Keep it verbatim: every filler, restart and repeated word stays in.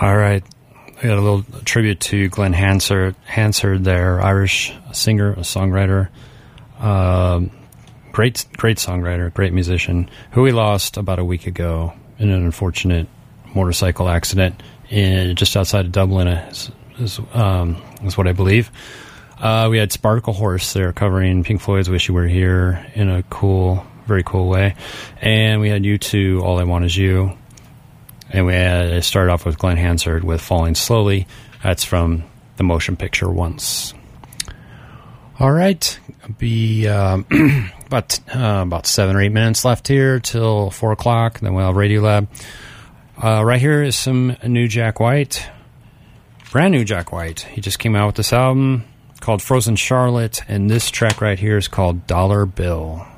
All right. I got a little tribute to Glenn Hansard, Hansard there, Irish singer, songwriter, uh, great, great songwriter, great musician, who we lost about a week ago in an unfortunate motorcycle accident in just outside of Dublin, is, is, um, is what I believe. Uh, we had Sparkle Horse there covering Pink Floyd's "Wish You Were Here" in a cool, very cool way, and we had U two, "All I Want Is You." And we had, it started off with Glenn Hansard with "Falling Slowly." That's from the motion picture Once. All right, be um, about uh, about seven or eight minutes left here till four o'clock. Then we'll have Radiolab. Uh, right here is some new Jack White, brand new Jack White. He just came out with this album called Frozen Charlotte, and this track right here is called "Dollar Bill."